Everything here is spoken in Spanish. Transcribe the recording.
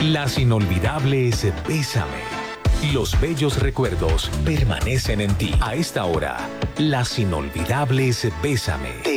Las inolvidables Bésame. Los bellos recuerdos permanecen en ti. A esta hora, las inolvidables Bésame.